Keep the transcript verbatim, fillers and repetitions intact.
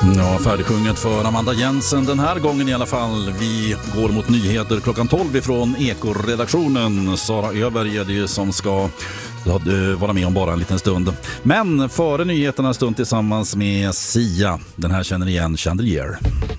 Ja, färdigsjunget för Amanda Jensen den här gången i alla fall. Vi går mot nyheter klockan tolv ifrån Eko-redaktionen. Sara Öberg är det som ska vara med om bara en liten stund. Men före nyheterna stund tillsammans med Sia. Den här känner igen Chandelier.